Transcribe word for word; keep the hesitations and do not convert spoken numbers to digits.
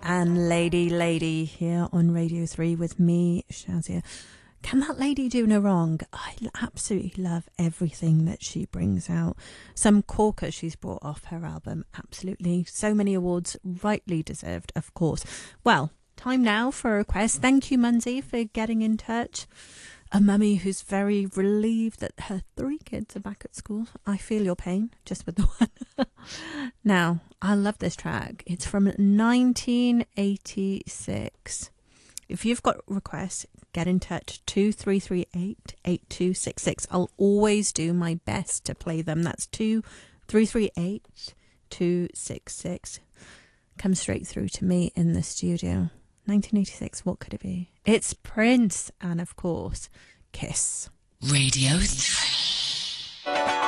and Lady Lady here on Radio three with me, Shazia. Can that lady do no wrong? I absolutely love everything that she brings out. Some corker she's brought off her album, absolutely. So many awards, rightly deserved, of course. Well, time now for a request. Thank you, Munsey, for getting in touch. A mummy who's very relieved that her three kids are back at school. I feel your pain, just with the one. Now, I love this track. It's from nineteen eighty-six. If you've got requests, get in touch, two three three eight, eight two six six. I'll always do my best to play them. That's two three three eight, two six six. Come straight through to me in the studio. nineteen eighty-six, what could it be? It's Prince and, of course, Kiss. Radio three.